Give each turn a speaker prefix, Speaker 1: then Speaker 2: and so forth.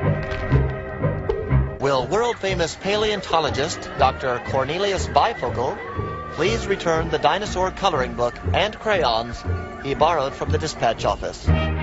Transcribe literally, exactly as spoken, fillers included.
Speaker 1: Will world-famous paleontologist Doctor Cornelius Bifocal please return the dinosaur coloring book and crayons he borrowed from the dispatch office?